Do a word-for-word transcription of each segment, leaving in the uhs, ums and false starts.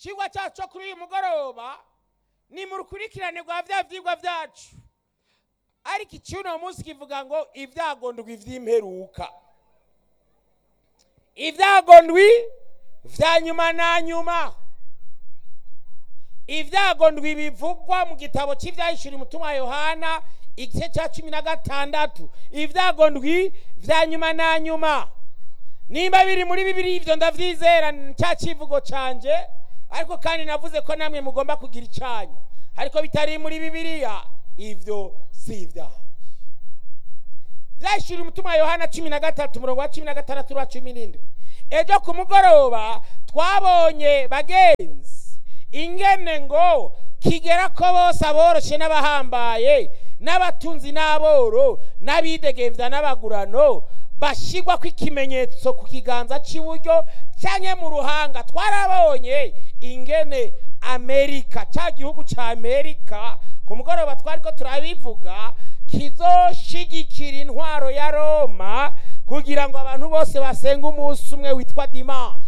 Ikigwa cyacu kuri uyu mugoroba ni mu rukurikirane rwa vya vyigwa vyacu, ariko icyuno munsi kivuga ngo ivyagondwi vy'imperuka. Ivyagondwi vya nyuma na nyuma, ivyagondwi bivugwa mu gitabo cy'ivyahishura umutumwa Yohana igice cya cumi na gatandatu. Ivyagondwi vya nyuma na nyuma nimba biri muri Bibiliya, ivyo ndavyizera cya kivugo canje, ariko kandi navuze ko namwe mugomba kugira icyanyu, ariko bitari muri Bibiliya ivyo si ivyaha. Vyahishura umutumwa Yohana cumi na gatatu umurongo wa cumi na gatandatu wa cumi n'indwi. Ejo ku mugoroba twabonye bagenzi ingene ngo kigera ko bose aboroshe n'abahambaye n'abatunzi n'aboro n'abidegemvya n'abagurano bashigwa ko ikimenyetso ku kiganza cy'iburyo cyanye mu ruhanga. Twarabonye ingene Amerika, cya gihugu cya Amerika, ku mugoroba twariko turabivuga, kizoshigikira intwaro ya Roma kugira ngo abantu bose basenga umunsi umwe witwa dimanche.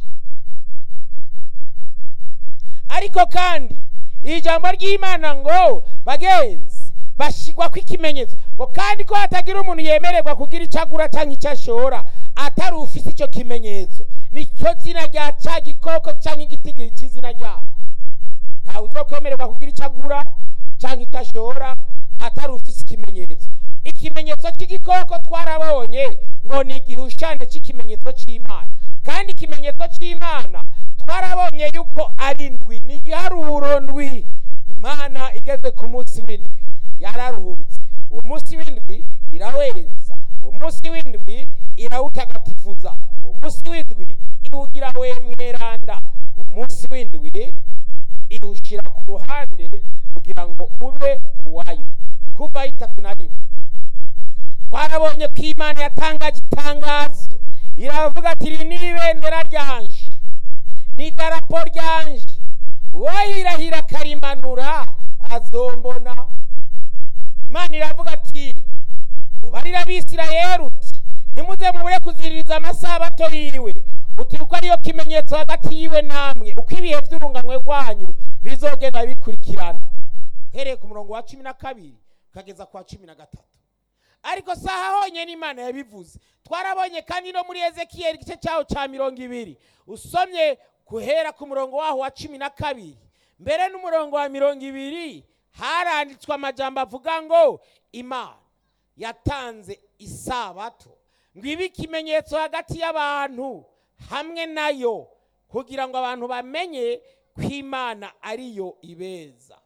Ariko kandi ijambo ry'Imana ngo bagenzi bashigwa ko ikimenyetso ngo kandi ko hatagira umuntu yemererwa kugira icagura cyangwa icyashora atari ufite icyo kimenyetso, nicyo zina rya cya gikoko cyangwa igitigiri cy'izina ryayo. Ntawe uzokwemererwa kugira icagura cyangwa icyashora atari ufite ikimenyetso. Ikimenyetso cy'igikoko twarabonye ngo ni igihushane cy'ikimenyetso cy'Imana, kandi ikimenyetso cy'Imana twarabonye yuko ari ndwi, ni igiharuro ndwi. Imana igeze ku munsi w'indwi yararuhutse, uwo munsi w'indwi iraweza, uwo munsi w'indwi irawutagatifuza, uwo munsi w'indwi iwugira we mweranda, uwo munsi w'indwi iwushira ku ruhande kugira ngo ube uwayo. Kuva itatu na rimwe twarabonye ko Imana yatangaje itangazo, iravuga ati iri ni ibendera ryanje, ni idarapo ryanje, uwayirahira akarimanura azombona. Imana iravuga ati ubarira Abisirayeli uti ntimuze mubure kuziririza amasabato yiwe, uti uko ariyo kimenyetso hagati yiwe namwe, uko ibihe vy'urunganwe rwanyu bizogenda bikurikirana. Hereye ku murongo wa cumi na kabiri kageza kwa cumi na gatatu. Ariko saha honyene Imana yabivuze. Twarabonye kandi no muri Ezekiyeli igice cyaho cya mirongo ibiri, usomye guhera ku murongo waho wa cumi na kabiri mbere n'umurongo wa mirongo ibiri, haranditswe amajambo avuga ngo Imana yatanze isabato ngo ibe ikimenyetso hagati y'abantu hamwe nayo, kugira ngo abantu bamenye ko Imana ariyo ibeza.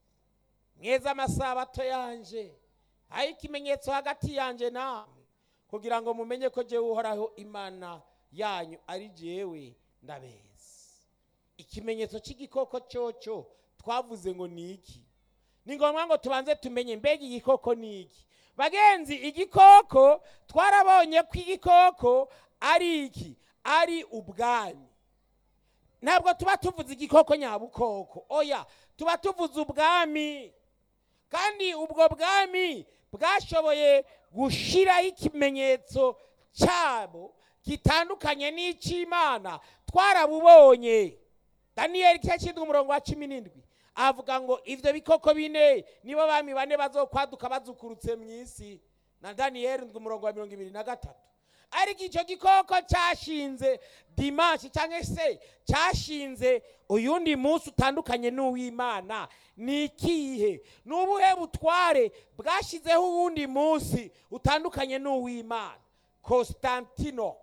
Mweza amasabato yanje ayi ikimenyetso hagati yanje namwe, kugira ngo mumenye ko jewe uhoraho Imana yanyu ari jewe ndabeza. Ikimenyetso cy'igikoko cyoco twavuze ngo ni iki? Ni ngombwa ngo tubanze tumenye mbega igikoko ni iki. Bagenzi, igikoko twarabonye ko igikoko ari iki, ari ubwami. Ntabwo tuba tuvuze igikoko nyabukoko, oya, tuba tuvuze ubwami. Kandi ubwo bwami bwashoboye gushiraho ikimenyetso cyabo gitandukanye n'ic'Imana, twarabubonye. Daniyeli igice cy'indwi umurongo wa cumi n'indwi avuga ngo ivyo bikoko bine nibo bami bane bazokwaduka bazukurutse mu isi, na Daniyeli indwi umurongo wa mirongo ibiri na gatatu. Ariko icyo gikoko cyashinze dimanche cyangwa se cyashinze uyundi munsi utandukanye n'uw'Imana. Ni ikihe? Ni ubuhe butware bwashizeho uwundi munsi utandukanye n'uw'Imana? Konstantino,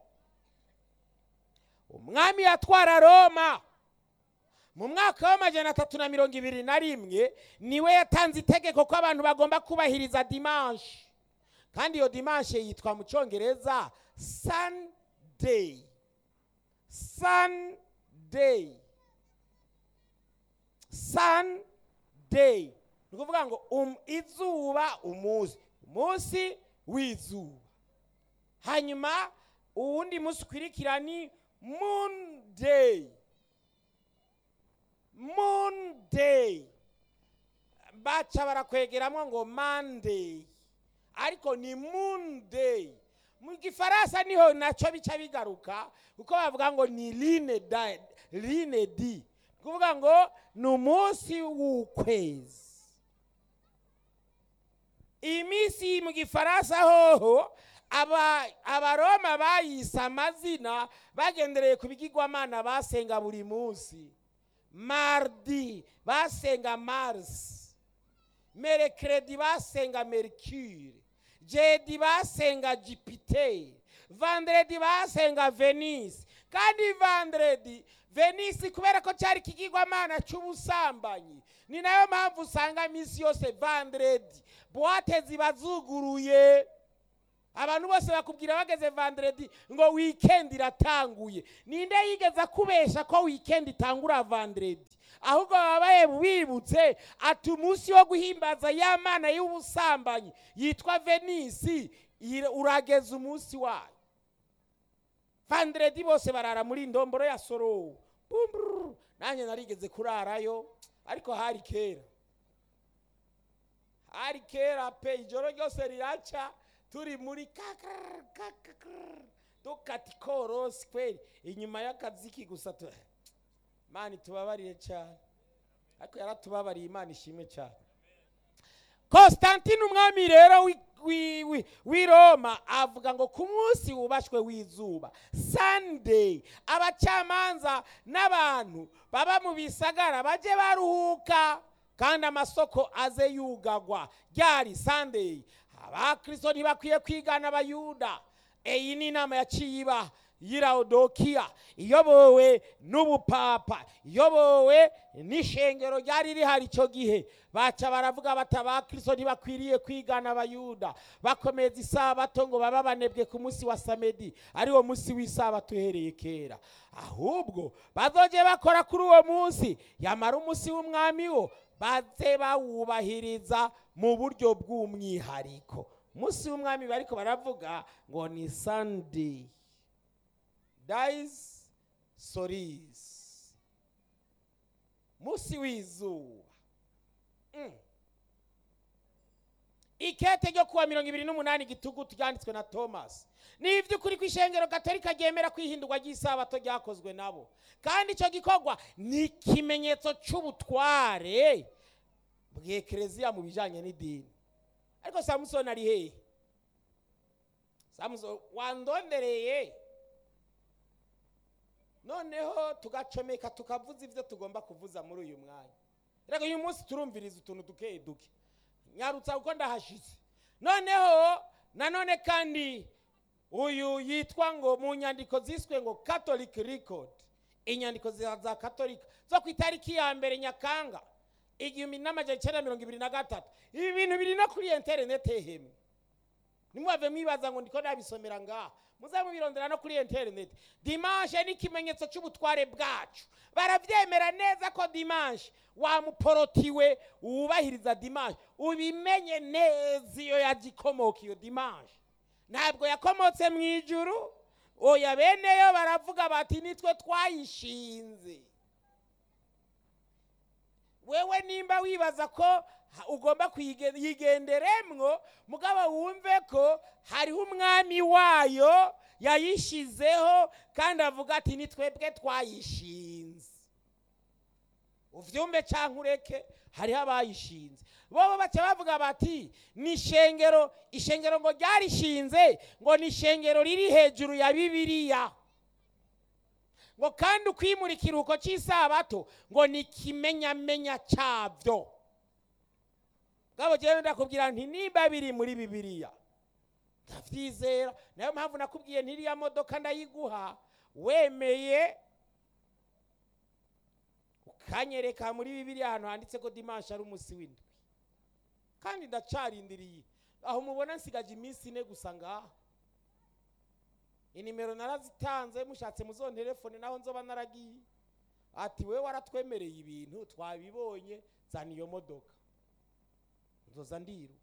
umwami yatwara Roma mu mwaka w'amajana atatu na mirongo ibiri na rimwe, niwe yatanze itegeko ko abantu bagomba kubahiriza dimanche, kandi iyo dimanche yitwa mu Cyongereza Sunday. Sunday. Sunday. Ni kuvuga ngo um, izuba umunsi, umunsi w'izuba. Hanyuma uwundi munsi ukurikira ni Monday. Monday. Baca barakwegeramo ngo Monday, ariko ni Monday. Mu Gifaransa niho naco bica bigaruka, kuko bavuga ngo ni lundi, lundi. kuvuga ngo ni umunsi w'ukwezi. iyi minsi mu gifaransa hoho aba abaroma bayise amazina bagendereye ku bigirwamana basenga buri munsi. Mardi basenga Mars, Mercredi basenga Mercure, Jeudi basenga Jupiter, Vendredi basenga Venus. Kandi Vendredi Venus kubera ko cyari kigirwamana cy'ubusambanyi, ni nayo mpamvu usanga misi yose Vendredi boate zibazuguruye. Abantu bose bakubwira bageze Vendredi ngo weekend iratanguye. Ninde yigeza kubesha ko weekend itangura Vendredi? Ahubwo babaye bibutse ati umunsi wo guhimbaza y'Imana y'ubusambanyi yitwa Venus urageza umunsi wayo. Vendredi bose barara muri ndomboro ya soro. Nanjye narigeze kurarayo ariko hari kera. Hari kera pe ijoro ryose riraca turi muri kakar kakar dukati korosi kweli inyuma y'akaziki gusa tu Imana tubabarire cyane, ariko yaratubabariye Imana ishimwe cyane. Constantine umwami rero w'i Roma avuga ngo ku munsi wubashwe w'izuba Sunday abacamanza n'abantu baba mu bisagara baje baruhuka kandi amasoko aze yugagwa. Ryari Sunday abakristo ntibakwiye kwigana abayuda. Iyi ni inama yaciye iba y'Laodikiya iyobowe n'ubupapa, iyobowe n'ishengero ryari rihari icyo gihe. Baca baravuga bati abakristo ntibakwiriye kwigana abayuda, bakomeza isabato ngo baba banebwe ku munsi wa samedi ariwo munsi w'isabato uhereye kera. Ahubwo bazoje bakora kuri uwo munsi, yamara umunsi w'umwami wo baze bawubahiriza mu buryo bw'umwihariko. Munsi w'umwami bariko baravuga ngo ni Sunday Dies Solis, munsi w'izuba. mm. Ikete ryo kuwa mirongo ibiri n'umunani gitugu ryanditswe na Thomas. Ni ivy'ukuri kw'ishengero Gatolika ryemera kwihindurwa ry'isabato ryakozwe nabo, kandi ico gikorwa ni ikimenyetso c'ubutware bw'Ekleziya mu bijanye n'idini. Ariko Samson ari hehe? Samson wandondereye noneho tugacomeka tukavuza ivyo tugomba kuvuza muri uyu mwanya. Rego uyu munsi turumviriza utuntu duke duke nyarutsa uko ndahashize. Noneho nanone kandi uyu yitwa ngo mu nyandiko ziswe ngo Catholic Record, inyandiko za Katolika zo ku itariki ya mbere Nyakanga igihumbi n'amajana icyenda mirongo ibiri na gatatu. Ibi bintu biri no kuri internet ehemwe, nimwave mwibaza ngo ndiko nabisomera ngaha, muzamubirondera no kuri internet. Dimanche ni ikimenyetso cy'ubutware bwacu. Baravyemera neza ko dimanche wamuporotiwe ubahiriza dimanche, ubimenye neza iyo yagikomoka iyo dimanche. Ntabwo yakomotse mu ijuru, oya beneyo baravuga bati nitwe twayishinze. Wewe nimba wibaza ko ugomba kuyigenderemwo, mugabo wumve ko hariho umwami wayo yayishizeho kandi avuga ati ni twebwe twayishinze. Uvyumve canke ureke, hariho abayishinze. Bobo baca bavuga bati ni ishengero, ishengero ngo ryarishinze ngo ni ishengero riri hejuru ya Bibiliya, ngo kandi ukwimura ikiruhuko cy'isabato ngo ni kimenyamenya cyabyo. Gabo jewe ndakubwira nti niba biri muri Bibiliya ndavyizera. Nayo mpamvu nakubwiye ntiriya modoka ndayiguha wemeye ukanyereka muri Bibiliya ahantu handitse ko dimanche ari umunsi w'indwi, kandi ndacarindiriye. Aho mubona nsigaje iminsi ine gusa ngaha. Inimero narazitanze, mushatse muzon telefone naho nzoba naragiye. Ati we waratwemereye ibintu twabibonye, zana iyo modoka nzoza ndiruka.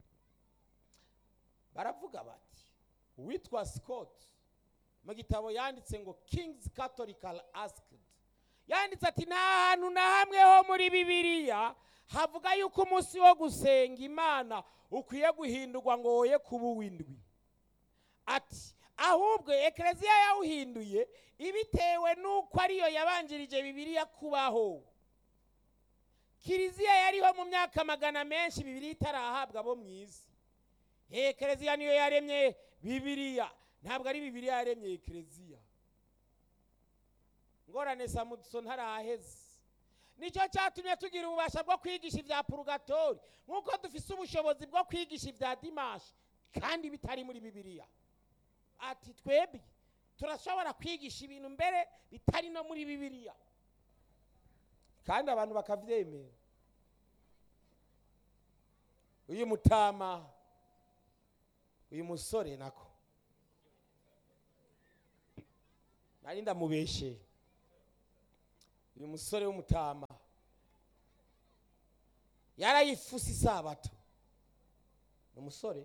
Baravuga bati witwa Scott mu gitabo yanditse ngo King's Catholic Asked, yanditse ati nta hantu na hamwe ho muri Bibiliya havuga yuko umunsi wo gusenga Imana ukwiye guhindurwa ngo woye kuba uw'indwi. Ati ahubwo ekleziya yawuhinduye ibitewe n'uko ariyo yabanjirije Bibiliya kubaho. Kiliziya yariho mu myaka magana menshi Bibiliya itarahabwa abo mu isi. Ekleziya niyo yaremye Bibiliya, ntabwo ari Bibiliya yaremye ekleziya. Ngorane Samson haraheze. Nicyo cyatumye tugira ububasha bwo kwigisha ibya purgatori, nkuko dufise ubushobozi bwo kwigisha ibya dimashi kandi bitari muri Bibiliya. Ati twebwe turashobora kwigisha ibintu mbere bitari no muri Bibiliya, kandi abantu bakavyemera. Uyu mutama, uyu musore nako nari ndamubeshe. Uyu musore w'umutama yarayifuse isabato. Umusore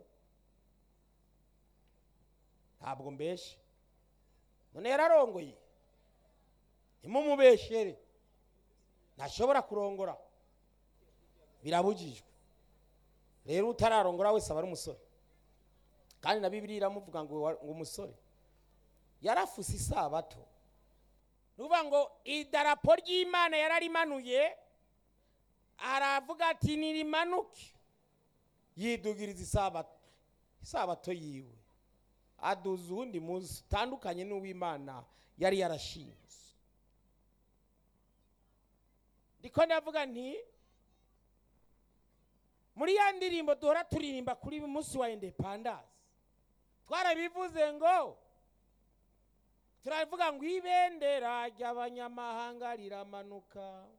ntabwo mbeshe, none yararongoye. Ntimumubeshere, ntashobora kurongora, birabujijwe. Rero utararongora wese aba ari umusore, kandi na Bibiliya iramuvuga ngo umusore yarafuse isabato. Nuvuga ngo idarapo ry'Imana yararimanuye, aravuga ati nirimanuke, yidugiriza isabato. Isabato yiwe aduza uwundi munsi utandukanye n'uw'Imana yari yarashinze. Ndiko ndavuga nti muri ya ndirimbo duhora turirimba kuri umunsi wa independence, twarabivuze ngo turavuga ngo ibendera ry'abanyamahanga riramanuka,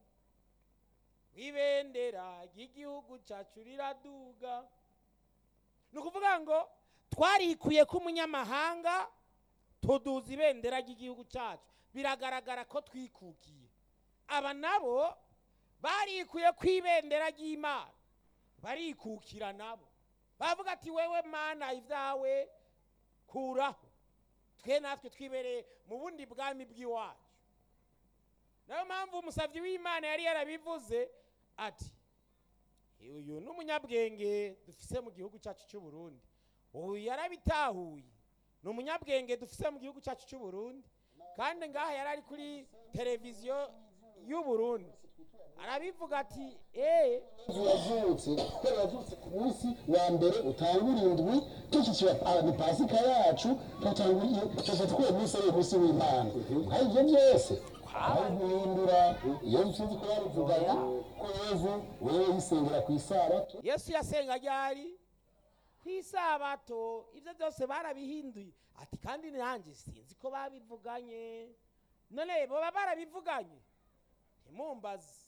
ibendera ry'igihugu cyacu riraduga. Nukuvuga ngo twarikuye ko umunyamahanga tuduza ibendera ry'igihugu cyacu, biragaragara ko twikukiye. Aba nabo barikuye ku ibendera ry'Imana, barikukira nabo, bavuga ati wewe Mana ivyawe kuraho, twe natwe twibereye mu bundi bwami bw'iwacu. Nayo mpamvu umusavyi w'Imana yari yarabivuze ati uyu n'umunyabwenge dufise mu gihugu cyacu cy'u Burundi. Uyu yarabitahuye, n'umunyabwenge dufise mu gihugu cyacu cy'u Burundi, kandi ngaha yarari kuri televiziyo y'u Burundi arabivuga ati eh yazutse yazutse ku munsi wa mbere utangura indwi tukikiba ni Pasika yacu tutanguriye cyose twe munsi ari munsi w'Imana. Hari ibyo byose guhindura iyo nsinzi ko babivuga ko Yesu wewe yisengera ku isabato. Yesu yasenga ryari ku isabato, ibyo byose barabihinduye. Ati kandi nanjye sinzi ko babivuganye. None baba barabivuganye, ntimumbaze.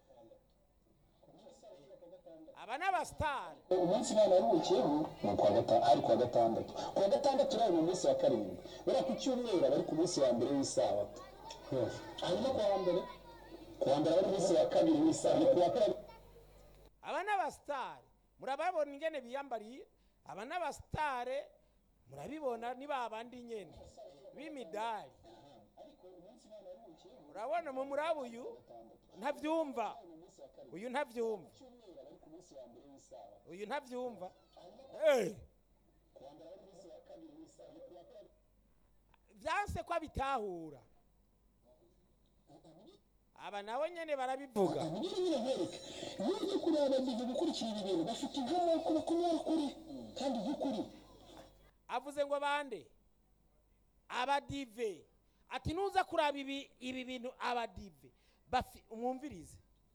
Aba n'abasitari umunsi Imana yaruhukiyeho ni kwa gatandatu, ari kwa gatandatu. Kwa gatandatu rero mu munsi wa karindwi, bera ku cyumweru bari ku munsi wa mbere w'isabato. Hanyuma kwa mbere kwa mbere bari munsi wa kabiri w'isabato, kwa kabiri. Aba n'abasitari murababona ingene biyambariye. Aba n'abasitari murabibona ni babandi nyene b'imidari. Urabona mu murabu uyu ntavyumva, uyu ntavyumva, uyu ntavyumva. Eh vyanse kwa bitahura. Aba nabo nyene barabivuga. Yuje kuraba bivuga gukurikira ibintu bafite inkomo ko bakomora kuri kandi y'ukuri. Avuze ngo bande abadive, ati nuza kuraba ibi ibi bintu abadive bafi umwumvirize.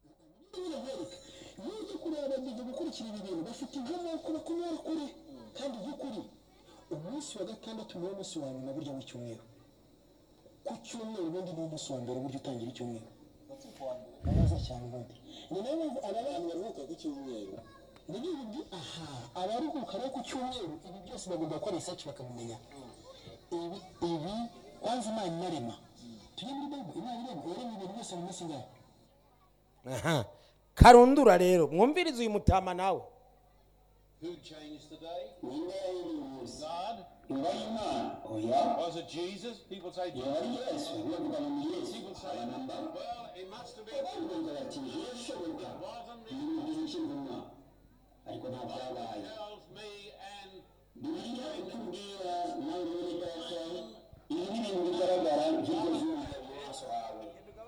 Yuje kuraba bivuga gukurikira ibintu bafite inkomo ko bakomora kuri kandi y'ukuri. Umunsi wa gatandatu ni umunsi wa nyuma buryo w'icyumweru. Ku cyumweru ubundi ni umunsi wa mbere buryo utangira icyumweru. Neza cyane ubundi ni nayo abantu baruhuka ku cyumweru. Nibyo bibi aha abaruhuka no ku cyumweru, ibi byose bagomba gukora research bakamenya. Ibi ibi kwanza Imana inarema. Tujye muri Bible, Imana irema yaremye ibintu byose mu minsi ngaho. Aha karundura rero mwumvirize uyu mutama nawe. Who changed the day? God. God. Oh yeah. Was it Jesus? People say Jesus. Yeah, yes. People say, well, it must have been. It wasn't. Ariko nta byabaye. Tells me and bibiliya itubwira nawe mwene data ibi ni ibintu bigaragara nk'ibyo byumva mu maso hawe.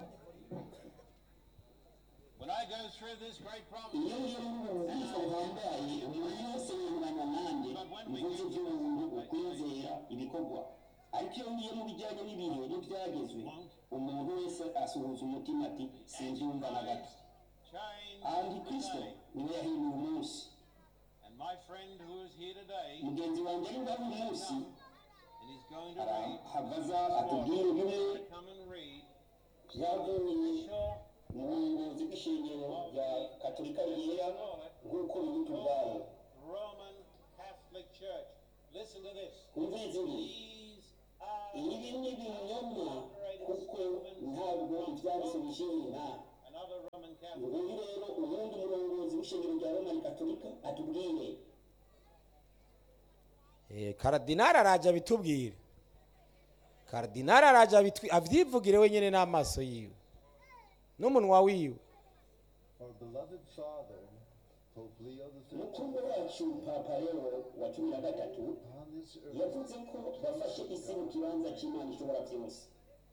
When I go through this great problem, iyo ngiye muri ubu bwiza buhambaye umuntu wese yungana nanjye mvuze iby'umuntu ukwizera ibikorwa, ariko iyo ngiye mu bijyanye n'ibihe n'ibyagezwe umuntu wese asuhuza umutima ati simbyumva na gato. change Andi Kristo niwe yahinduye umunsi. and my friend who is here today, Mugenzi wanjye ari ngaho uyu munsi and he's going to read, arahagaza atubwire bimwe come and read, byavuye sure, mu buyobozi bw'ishingiro rya Katolika ryera nk'uko bibuka ubwabo. Roman Catholic Church. Listen to this. Umviriza ibi These are ibi ni ibinyoma kuko ntabwo ibyanditse bishinga. another Roman Catholic. Nguyu rero ubundi umurongozi w'ishingiro rya Roman Katolika atubwire. Eh, karadinari araje abitubwire. Karadinari araje abitwi avyivugire wenyene n'amaso yiwe n'umunwa wiwe. Our beloved Father, Pope Leo the thirteenth, Mukuru wacu Papa Leo wa cumi na gatatu upon this earth, yavuze ko bafashe isi mu kibanza cy'Imana ishobora byose.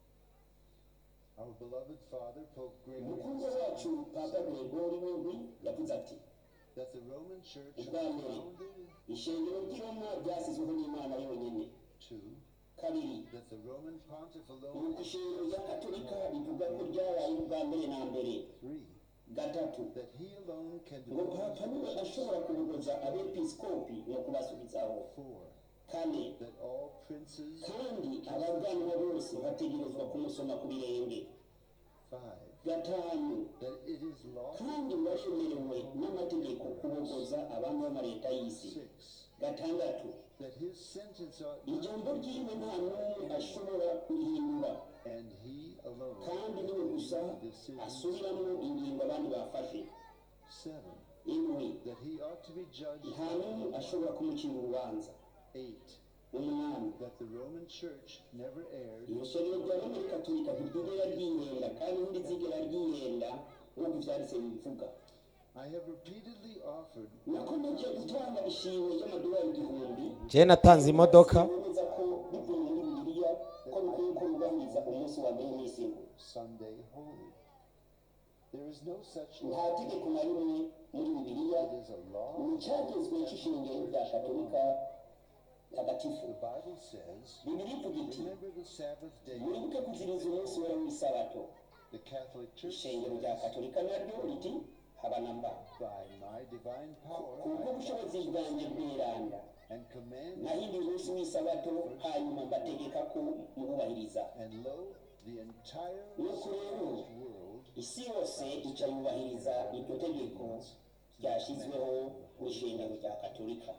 our beloved Father, Pope Mukuru Gregory, wacu Papa Gregory wewe yavuze ati that the Roman Church was ubwa mbere founded, ishengero ry'Iroma ryasizweho n'Imana yonyine. two, Kabiri, that the Roman Pontiff nuko alone, ishengero rya Katolika rivuga ko ryabaye ubwa mbere na mbere. three, Gatatu, that he alone can ngo devote Papa niwe ashobora kubogoza abepiskopi no kubasubizaho. four, Kane, that all princes, kandi abaganwa bose bategerezwa kumusoma ku birenge. five, Gatanu, that it is lawful, kandi baremerewe n'amategeko kubogoza abantu bo mu leta y'isi. six, Gatandatu, that his sentence ought not ijambo to be ry'iwe nta n'umwe ashobora kurihindura, and he alone kandi niwe gusa decisions. asubiramo ingingo abandi bafashe. Seven, Indwi, that he ought to be judged. nta n'umwe ashobora kumucira urubanza. Eight, Umunani, that the Roman Church never erred, iyo shengero rya Roman Katolika ntiryigera ryihenda kandi ntirizigera ryihenda nk'uko ivyanditse bibivuga. I have repeatedly offered Nakomeje gutanga ishimwe ry'amadolari igihumbi Je natanze imodoka bemeza ko bivuye muri Bibiliya ko bikwiye ko rubahiriza umunsi wa mbere w'isi. Sunday holy. There is no such Nta law. tegeko na rimwe muri Bibiliya It is a law. ni icyagezwe cy'ishingiro rya Katolika tagatifu. The Bible says, Bibiliya ivuga iti remember the Sabbath day. muribuke kuziriza umunsi wera w'isabato. The Catholic Church Ishengero rya says, Katolika naryo riti haba na mba by my divine power, kubwo I bushobozi bwanjye bw'iranda and command, nahinduye umunsi w'isabato hanyuma mbategeka ko mubahiriza. and lo, the entire Nuko rero civilized world isi yose ica yubahiriza iryo tegeko ryashyizweho n'ishengero rya Katolika.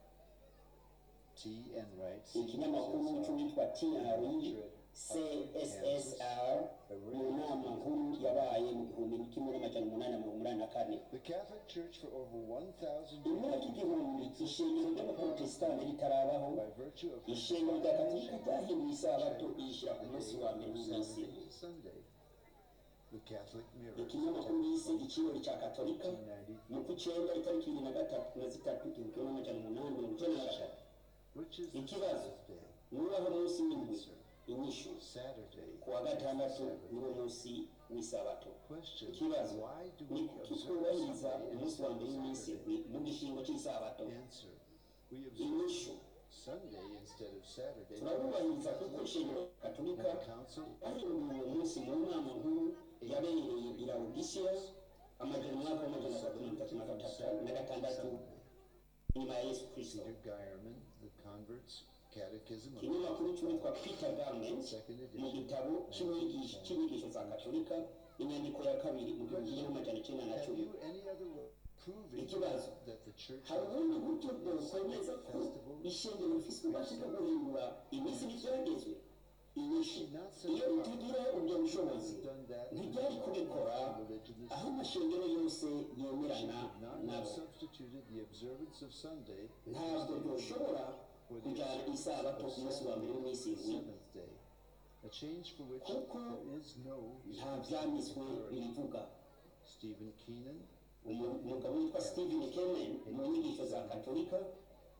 T and writes, Ikinyamakuru cy'uwitwa T R C S S R mu nama nkuru yabaye mu gihumbi kimwe n'amajana umunani na mirongo umunani na kane. the Catholic Church for over one thousand Imyaka igihumbi ishengero ry'abaprotestani ritarabaho, by virtue of ishengero rya Katolika ryahinduye isabato iyishyira ku munsi wa mbere w'iminsi. Saturday, Sunday. The Catholic Mirror, Ikinyamakuru yise ikirori cya Katolika mu ku cyenda itariki ibiri na gatatu na zitatu igihumbi kimwe n'amajana umunani mirongo icyenda na gatatu. which is the Ikibazo, Sabbath day. nubaho umunsi w'indwi. Inyishu, Saturday. ku wa gatandatu niwo munsi w'isabato. Question, Ikibazo, why do ni we kuki observe twubahiriza Sunday umunsi wa instead mbere of w'iminsi Saturday? mu gishingo cy'isabato? Answer, we observe Inyishu, Sunday instead of Saturday. turabubahiriza kuko ishengero Katolika And the council yahinduye uwo munsi mu nama nkuru yabereye i Laodicea amajana umwaka w'amajana atatu mirongo itatu na gatatu na gatandatu nyuma ya Yesu Kristo. Peter Geierman, the Converts Catechism of Ikinyamakuru cy'uwitwa Peter Garment second mu edition. gitabo cy'inyigisho cy'inyigisho za Katolika inyandiko ya kabiri mu gihumbi kimwe n'amajana icyenda na Have cumi. you any other way proving Ikibazo, that the church hari has ubundi buryo bwokwemeza ko ishengero rifite ububasha bwo guhindura iminsi n'ibyagezwe? Inyishu, iyo ritagira ubwo bushobozi done that ntibyari kubikora religion is aho amashengero yose yemerana not nabo. substituted the observance of Sunday Ntabwo byoshobora kujyana isabato ku munsi wa mbere w'iminsi indwi seventh day, a change for which kuko there is no nta byanditswe bibivuga. Stephen Keenan, Umu- umugabo witwa Stephen Kemen mu nyigisho za Katolika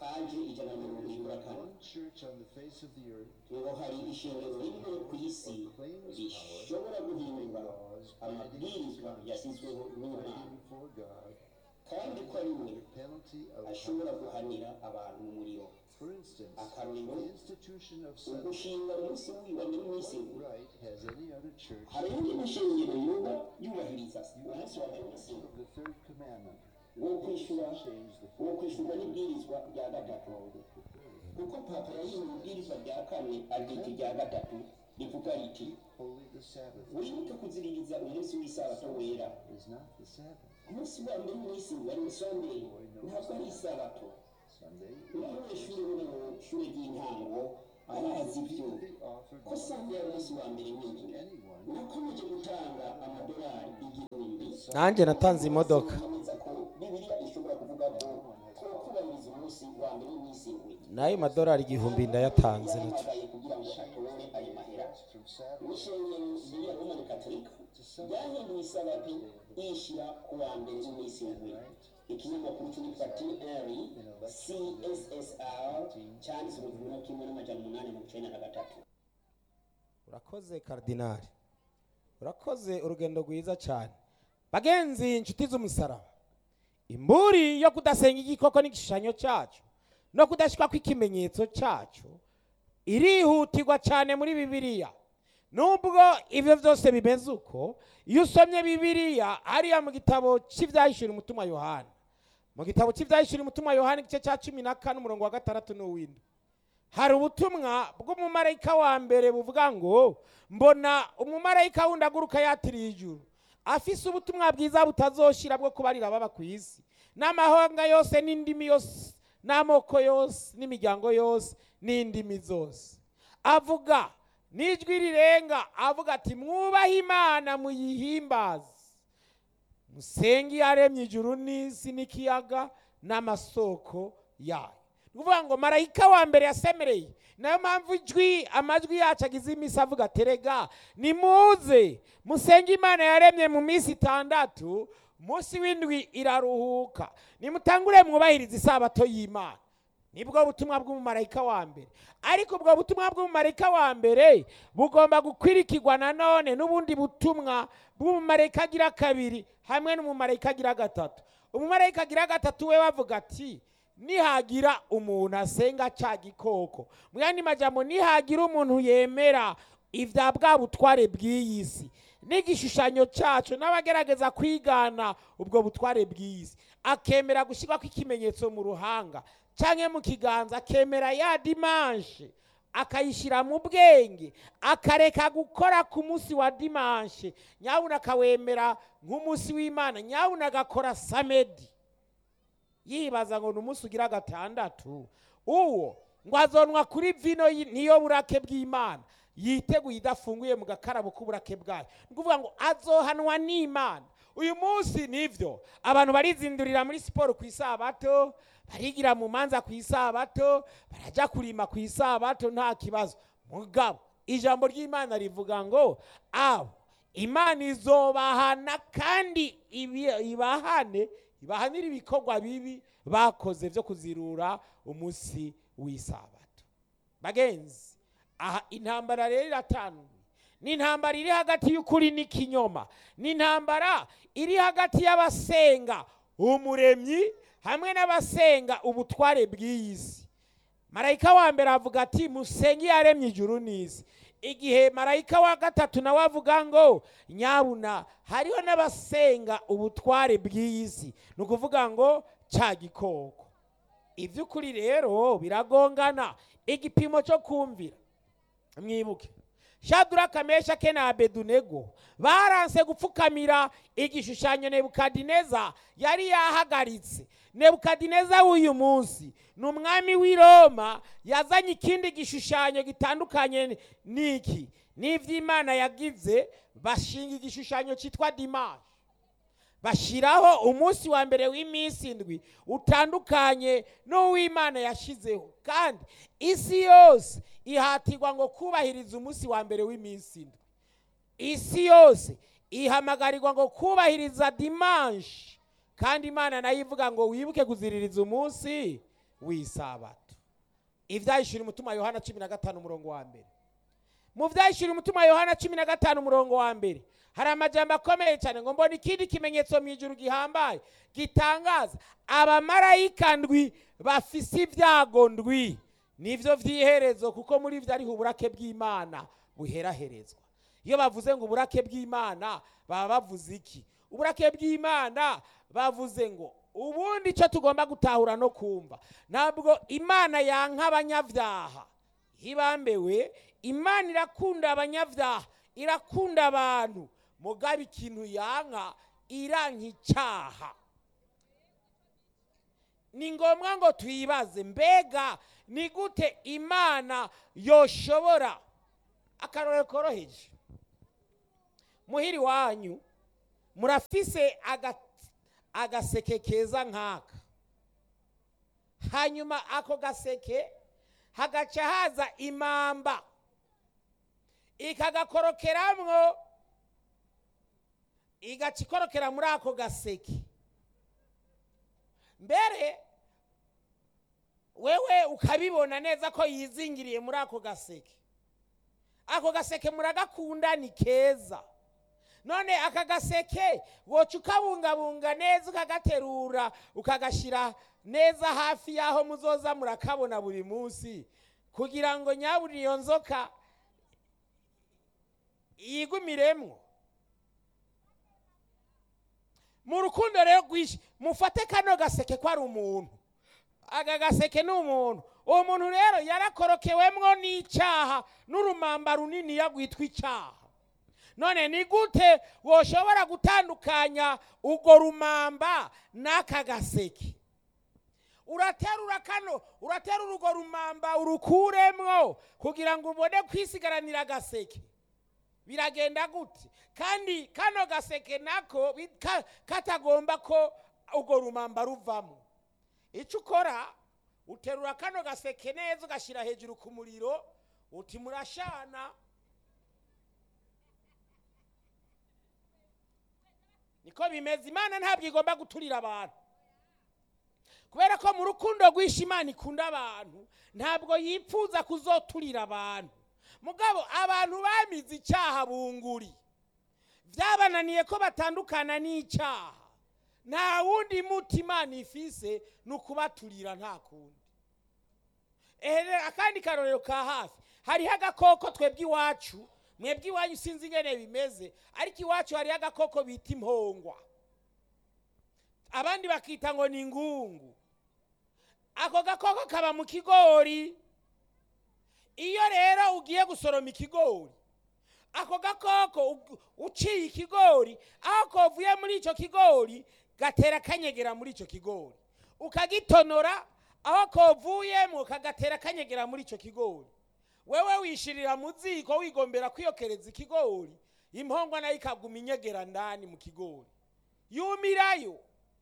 paje ijana na mirongo irindwi na kane one church on the face of the earth ngo hari ishingiro rimwe ku isi rishobora guhindura amabwirizwa yashyizweho n'Imana before God, kandi ko ari we the penalty of ashobora guhanira abantu mu muriro. For instance, Akarorero, the institution of Sunday ugushinga umunsi w'ibanga n'iminsi right has any other church hari indi mishingiro yuba yubahiriza umunsi wa minsi of the third commandment wo kwishura change the wo kwishurwa n'ibwirizwa rya gatatu kuko papa yayiwe ibwirizwa rya kane aryita irya gatatu rivuga riti holy the Sabbath wibuke kuziririza umunsi w'isabato wera. is not the Sabbath. umunsi wa mbere w'isi wari Sunday ntabwo ari isabato. Sunday umunyeshuri uri mu ishuri ry'intango arazi ibyo ko Sunday ari umunsi wa mbere w'indwi. nakomeje gutanga amadolari igihumbi nanjye natanze imodoka nkomeza ko bibiliya ishobora kuvuga ko ko kubahiriza umunsi wa mbere w'isi indwi nayo madolari igihumbi ndayatanze nacyo yahamagaye kugira ngo atore ayo mahera. n'ishengero rya Roman Catholic ryahinduye isabato ishyira ku wa mbere w'isi indwi. ikinyamakuru cyitwa T R C S S R cyanditse mu gihumbi kimwe n'amajana umunani mirongo icyenda na gatatu. urakoze karidinali, urakoze, urugendo rwiza cyane. bagenzi inshuti z'umusaraba, imburi yo kudasenga igikoko n'igishushanyo cyacu no kudashyirwa kw'ikimenyetso cyacu irihutirwa cyane muri bibiliya. nubwo ibyo byose bimeze uko, iyo usomye bibiliya hariya mu gitabo cy'ibyahishura umutima Yohana, mu gitabo cy'ibyahishura umutima Yohana igice cya cumi na kane umurongo wa gatandatu n'uw'indwi, hari ubutumwa bw'umumarayika wa mbere buvuga ngo mbona umumarayika wundi aguruka yatiriye ijuru afise ubutumwa bwiza butazoshira bwo kubarira ababa ku isi n'amahanga yose n'indimi yose n'amoko yose n'imiryango yose n'indimi zose. avuga n'ijwi rirenga avuga ati mwubahe Imana muyihimbaze, musenge yaremye ijuru n'isi n'ikiyaga n'amasoko yayo. ni ukuvuga ngo marayika wa mbere yasemereye, nayo mpamvu ijwi amajwi yacu agize iminsi avuga terega nimuze musenge Imana yaremye mu minsi itandatu, munsi w'indwi iraruhuka, nimutangure mwubahiriza isabato y'Imana. nibwo butumwa bw'umumarayika wa mbere. ariko ubwo butumwa bw'umumarayika wa mbere bugomba gukwirikirwa nanone n'ubundi butumwa bw'umumarayika agira kabiri hamwe n'umumarayika agira gatatu. umumarayika agira gatatu we bavuga ati nihagira umuntu asenga cya gikoko, mu yandi majambo nihagira umuntu yemera ibya bwa butware bw'iyi si n'igishushanyo cyacu n'abagerageza kwigana ubwo butware bw'iyi si, akemera gushyirwa kw'ikimenyetso mu ruhanga cyangwa mu kiganza, akemera ya dimanche akayishyira mu bwenge, akareka gukora ku munsi wa dimanche nyabuna akawemera nk'umunsi w'Imana, nyabuna agakora samedi yibaza ngo ni umunsi ugira gatandatu, uwo ngo azonwa kuri vino niyo burake bw'Imana, yiteguye idafunguye mu gakarabo k'uburake bwayo. ni ukuvuga ngo azohanwa n'Imana. uyu munsi nivyo abantu barizindurira muri siporo ku isabato, barigira mu manza ku isabato, barajya kurima ku isabato, nta kibazo. mugabo ijambo ry'Imana rivuga ngo abo Imana izobahana kandi ibahane ibahanira ibikorwa bibi bakoze byo kuzirura umunsi w'isabato. bagenzi, aha intambara rero iratanu. ni intambara iri hagati y'ukuri n'ikinyoma, ni intambara iri hagati y'abasenga umuremyi hamwe n'abasenga ubutware bw'iyi si. marayika wa mbere avuga ati musenge yaremye ijuru n'isi, igihe marayika wa gatatu nawe avuga ngo nyabuna hariho n'abasenga ubutware bw'iyi si, ni ukuvuga ngo cya gikoko. iby'ukuri rero biragongana. igipimo cyo kumvira, mwibuke Shadraka, Meshaki na Abedunego baranse gupfukamira igishushanyo Nebukadineza yari yahagaritse. Nebukadineza w'uyu munsi ni umwami w'i Roma, yazanye ikindi gishushanyo gitandukanye n'iki n'ivy'Imana yagize. bashinga igishushanyo cyitwa dimanche, bashiraho umunsi wa mbere w'iminsi indwi utandukanye n'uw'Imana yashizeho, kandi isi yose ihatirwa ngo kubahiriza umunsi wa mbere w'iminsi indwi. isi yose ihamagarirwa ngo kubahiriza dimanche, kandi Imana nayo ivuga ngo wibuke kuziririza umunsi w'isabato. Ivyahishura umutima Yohana cumi na gatanu umurongo wa mbere. Mu vyahishura umutima Yohana cumi na gatanu umurongo wa mbere hari amajambo akomeye cyane ngo mbona ikindi kimenyetso mu ijuru gihambaye gitangaza abamarayika ndwi bafise ibyago ndwi nivyo vyiherezo, kuko muri vyo ari uburake bw'Imana buheraherezwa. Iyo bavuze ngo uburake bw'Imana baba bavuze iki? Uburake bw'Imana bavuze ngo ubundi icyo tugomba gutahura no kumva, ntabwo Imana yanka abanyavyaha hibambewe. Imana irakunda abanyavyaha, irakunda abantu, mugabe ikintu yanka iranka icyaha. Ni ngombwa ngo twibaze, mbega ni gute Imana yoshobora? Akarorero koroheje, muhiri wanyu murafise aga agaseke keza nkaka, hanyuma ako gaseke hagaca haza imamba ikagakorokeramwo, igaca ikorokera muri ako gaseke. Mbere wewe ukabibona neza ko yizingiriye muri ako gaseke. Ako gaseke muragakunda, ni keza. None aka gaseke woca ukabungabunga neza, ukagaterura ukagashira neza hafi yaho muzoza murakabona buri munsi, kugira ngo nyaburi iyo nzoka yigumiremwo. Mu rukundo rero rwishi mufate kano gaseke ko ari umuntu, aga gaseke ni umuntu. Uwo muntu rero yarakorokewemwo n'icyaha n'urumamba runini yagwitwa icyaha. None ni gute woshobora gutandukanya ugo rumamba n'aka gaseke? Uraterura kano, uraterura ugo rumamba urukuremwo kugira ngo ubone kwisigaranira agaseke. Biragenda gute? Kandi kano gaseke nako katagomba ko ugo rumamba ruvamo. Icyo ukora, uterura kano gaseke neza ugashira hejuru ku muriro, uti murashana. Niko bimeze. Imana ntabwo igomba guturira abantu, kubera ko mu rukundo rw'Imana Imana ikunda abantu, ntabwo yipfuza kuzoturira abantu. Mugabo abantu bamize icyaha bunguri, byabananiye ko batandukana n'icyaha, nta wundi mutima nifise nukubaturira, nta kundi. Ehe, akandi karorero ka hafi, hariho agakoko twebwe iwacu, mwebwe iwanyu sinzi ingene bimeze, ariko iwacu hariho agakoko bita impongwa, abandi bakita ngo ni ingungu. Ako gakoko kaba mu kigori. Iyo rero ugiye gusoroma ikigori, ako gakoko uciye ikigori, aho kovuye muri icyo kigori gatera kanyegera muri icyo kigori, ukagitonora, aho kovuyemo kagatera kanyegera muri icyo kigori. Wewe wishirira mu ziko wigombera kwiyokereza ikigori, impongwa nayo ikaguma inyegera ndani mu kigori, yumirayo.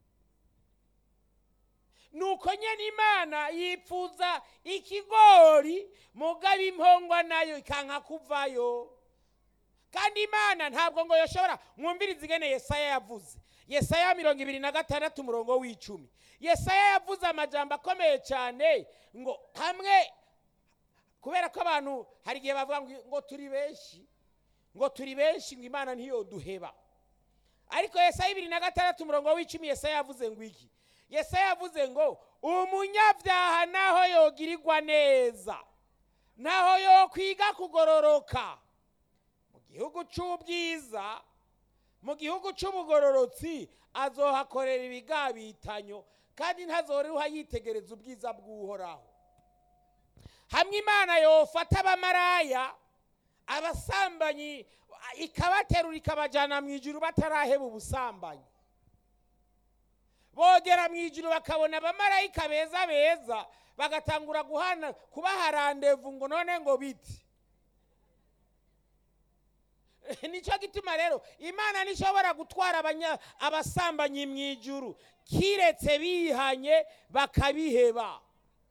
Nuko nyene Imana yipfuza ikigori, mugabe impongwa nayo ikanka kuvayo. Kandi Imana ntabwo ngo yoshobora, mwumvirize ingene Yesaya yavuze. Yesaya mirongo ibiri na gatandatu umurongo w'icumi. Yesaya yavuze amajambo akomeye cyane, ngo hamwe, kubera ko abantu hari igihe bavuga ngo turi benshi, ngo turi benshi ngo Imana ntiyoduheba. Ariko Yesaya ibiri na gatandatu umurongo w'icumi Yesaya yavuze ngo iki? Yesaya yavuze ngo umunyabyaha naho yogirirwa neza, naho yokwiga kugororoka, mu gihugu cy'ubwiza, mu gihugu cy'ubugororotsi azohakorera ibigabitanyo, kandi ntazoruha yitegereza ubwiza bw'Uhoraho. Hamwe Imana yofata abamaraya, abasambanyi, ikabaterura ikabajana mu ijuru bataraheba ubusambanyi, bogera mu ijuru bakabona abamarayika beza beza, bagatangura guhana kubaha randevu ngo none ngo biti. Nicyo gituma rero Imana nishobora gutwara abanya abasambanyi mu ijuru kiretse bihanye bakabiheba.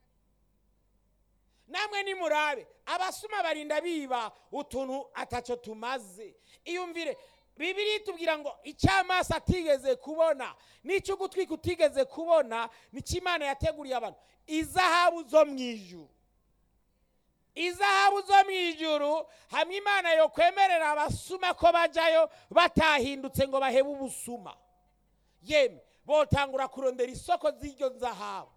Namwe nimurabe abasuma barinda biba utuntu ataco tumaze. Iyumvire Bibiri itubwira ngo icy'amaso atigeze kubona n'icyo ugutwi kutigeze kubona nicyo Imana yateguriye abantu, izahabu zo mu ijuru. Izahabu zo mu ijuru hamwe Imana yo kwemerera abasuma ko bajyayo batahindutse ngo bahebe ubusuma, yemwe botangura kurondera isoko z'iryo zahabu.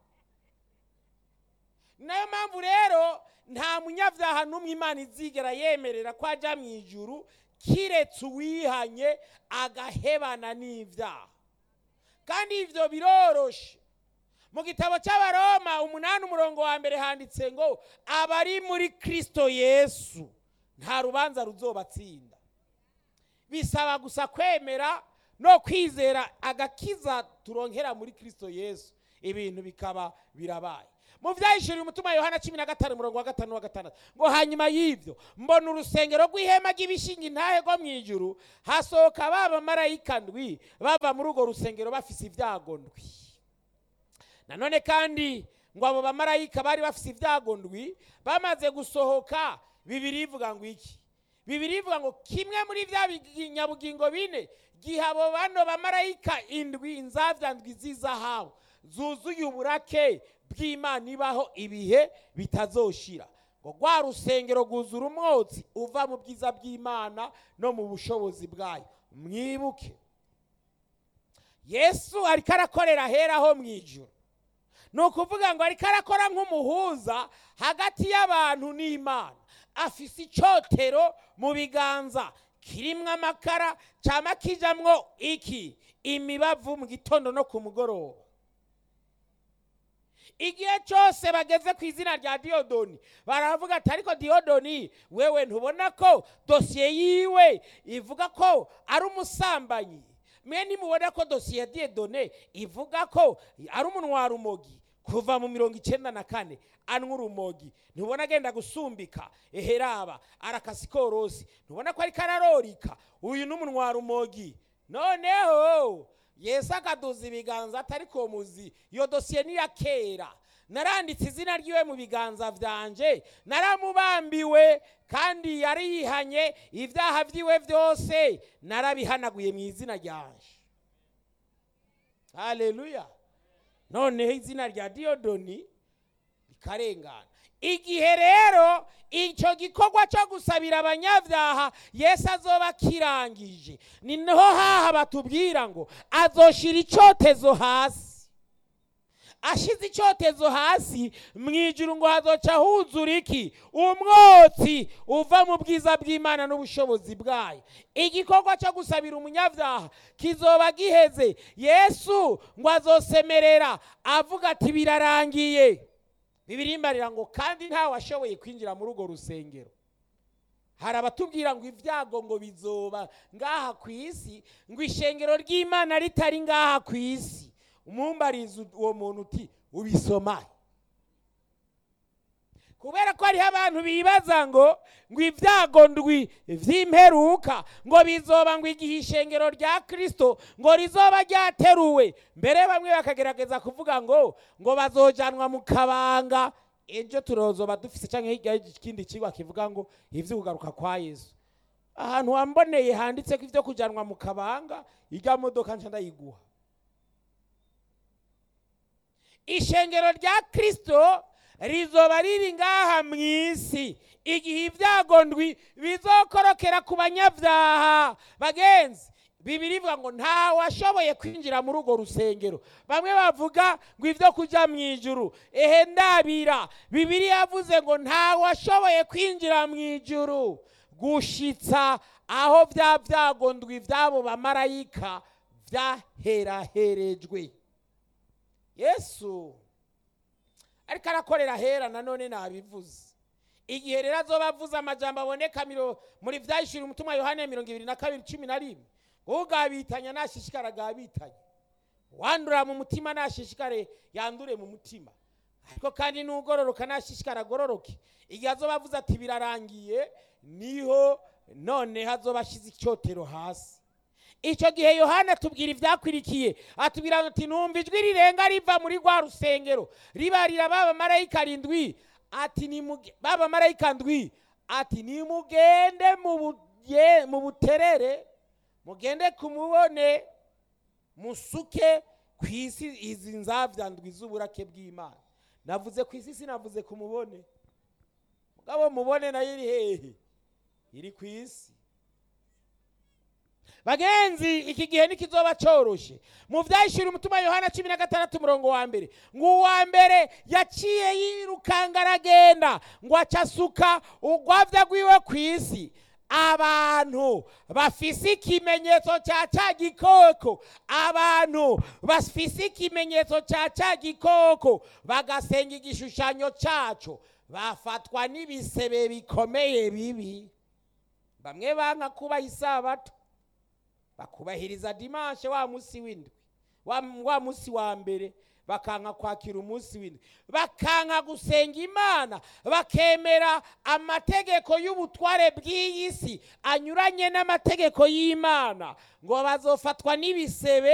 Nayo mpamvu rero nta munyabyaha n'umwe Imana izigera yemerera ko ajya mu ijuru kiretse uwihanye agahebana n'ibyaha. Kandi ibyo biroroshe. Mu gitabo cy'Abaroma umunani umurongo wa mbere handitse ngo abari muri Kristo Yesu nta rubanza ruzobatsinda. Bisaba gusa kwemera no kwizera agakiza turonkera muri Kristo Yesu, ibintu bikaba birabaye. Mu byahishuriye umutima Yohana cumi na gatanu umurongo wa gatanu wa gatandatu ngo hanyuma y'ibyo mbona urusengero rw'ihema ry'ibishingi ntahe rwo mu ijuru, hasohoka baba marayika ndwi bava muri urwo rusengero bafise ibyago ndwi. Nanone kandi ngo abo bamarayika bari bafise ibyago ndwi bamaze gusohoka, Bibiri ivuga ngo iki? Bibiri ivuga ngo kimwe muri bya binyabugingo bine giha abo bano bamarayika indwi inzavya ndwi z'izahabu zuzuye uburake bw'Imana ibaho ibihe bitazoshira. Ngo rwa rusengero rwuzura umwotsi uva mu bwiza bw'Imana no mu bushobozi bwayo. Mwibuke Yesu ariko arakorera hera ho mu ijuru. Nukuvuga ngo ariko arakora nk'umuhuza hagati y'abantu n'Imana. Afise icotero mu biganza kirimwe amakara cyama kijamwo iki imibavu mu gitondo no ku mugoroba. Igihe cyose bageze ku izina rya Diyodoni baravuga ati ariko Diyodoni wewe ntubona ko dosiye yiwe ivuga ko ari umusambanyi? Mwe nimubona ko dosiye ya Diyodoni ivuga ko ari umunwa rumogi kuva mu mirongo icyenda na kane anwa urumogi, ntubona agenda gusumbika eheraba arakasikorosi, ntubona ko ari kararorika uyu n'umunwa rumogi? Noneho Yesu akaduza ibiganza atari ko muzi iyo dosiye ni ya kera, naranditse izina ryiwe mu biganza byanje, naramubambiwe kandi yari yihanye ibyaha byiwe byose narabihanaguye mu izina ryanje. Haleluya. Noneho izina rya Diyodoni rikarengana. Igihe rero icyo gikorwa cyo gusabira abanyabyaha Yesu azoba kirangije, ni naho haha batubwira ngo azoshira icyotezo hasi. Ashize icyotezo hasi mu ijuru ngo hazoca huzura iki? Umwotsi uva mu bwiza bw'Imana n'ubushobozi bwayo. Igikorwa cyo gusabira umunyabyaha kizoba giheze. Yesu ngo azosemerera avuga ati birarangiye. Bibiri imbarira ngo kandi nta washoboye kwinjira muri urwo rusengero. Hari abatubwira ngo ibyago ngo bizoba ngaha ku isi, ngo ishengero ry'Imana ritari ngaha ku isi. Umumbariza uwo muntu uti ubisoma? Kubera ko hariho abantu bibaza ngo ngo ibyago ndwi vy'imperuka ngo bizoba ngo igihe ishengero rya Kristo ngo rizoba ryateruwe. Mbere bamwe bakagerageza kuvuga ngo ngo bazojanwa mu kabanga. Ejo turozoba dufise canke hirya y'ikindi kigwa kivuga ngo ivyo kugaruka kwa Yesu. Ahantu wamboneye handitse ko ivyo kujanwa mu kabanga, irya modoka nca ndayiguha. Ishengero rya Kristo rizoba riri ngaha mu isi igihe ibyago ndwi bizokorokera ku banyabyaha. Bagenzi, Bibiri ivuga ngo nta washoboye kwinjira muri urwo rusengero. Bamwe bavuga ngo ivyo kuja mu ijuru, ehe ndabira Bibiri yavuze ngo nta washoboye kwinjira mu ijuru gushitsa aho bya byago ndwi byabo bamarayika byaheraherejwe. Yesu ariko arakorera hera nanone nabivuze. Igihe rero azoba avuze amajambo aboneka muri vyahishuriye umutima Yohana mirongo ibiri na kabiri cumi na rimwe, ugabitanya nashishikara gabitanye, wandura mu mutima nashishikare yandure mu mutima, ariko kandi n'ugororoka nashishikara gororoke. Igihe azoba avuze ati birarangiye, niho none hazoba ashize icyotero hasi. Icyo gihe Yohana tubwira ibyakwirikiye, atubwira ati numva ijwi rirenga riva muri rwa rusengero ribarira baba marayika rindwi, ati ni baba marayika ndwi, ati nimugende mu mu buterere mugende kumubone musuke ku isi izi nzavyandwi z'uburake bw'Imana. Navuze ku isi sinavuze kumubone. Mugabo mubone nayo iri hehe? Iri ku isi. Bagenzi, iki gihe nikizoba coroshe. Mu vyahishura umutima Yohana cumi na gatandatu umurongo wa mbere, ngo uwa mbere yaciye yirukanga aragenda ngo acasuka urwavya rwiwe ku isi. Abantu bafise ikimenyetso ca ca gikoko, abantu bafise ikimenyetso ca ca gikoko bagasenga igishushanyo caco, bafatwa n'ibisebe bikomeye bibi. Bamwe banka kubaha isabato, bakubahiriza dimanche wa musi w'indwi, wa, wa musi wa mbere bakanka kwakira umunsi w'indwi, bakanka gusenga Imana, bakemera amategeko y'ubutware bw'iyi si anyuranye n'amategeko y'Imana, ngo bazofatwa n'ibisebe